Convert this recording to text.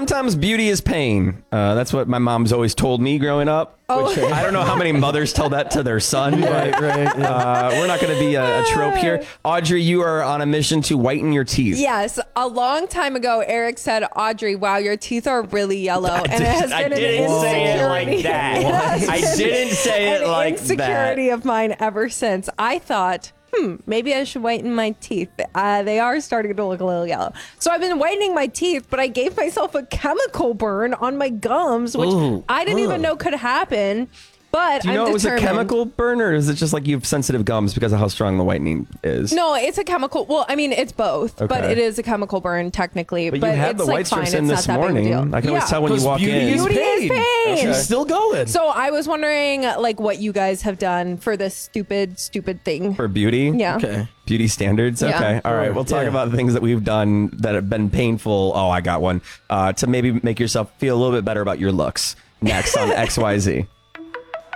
sometimes beauty is pain. That's what my mom's always told me growing up. Oh. I don't know how many mothers tell that to their son. But, Right. we're not going to be a trope here. Audrey, you are on a mission to whiten your teeth. Yes, a long time ago, Eric said, "Audrey, wow, your teeth are really yellow," and it has I been an didn't say it like insecurity. that. It has I been didn't say it an like insecurity that. of mine ever since. I thought, maybe I should whiten my teeth. They are starting to look a little yellow. So I've been whitening my teeth, but I gave myself a chemical burn on my gums, which I didn't even know could happen. But Do you know it was a chemical burn, or is it just like you have sensitive gums because of how strong the whitening is? No, it's a chemical. Well, I mean, it's both, but Okay. it is a chemical burn technically. But you had it's the white fine. strips in It's this not that big a morning. deal. I can always Yeah. tell when you walk beauty in. is Beauty is pain. She's still going. So I was wondering, like, what you guys have done for this stupid thing. For beauty? Yeah. Okay. Beauty standards? Yeah. Okay. All right. We'll talk Yeah. about things that we've done that have been painful. Oh, I got one. To maybe make yourself feel a little bit better about your looks. Next on XYZ.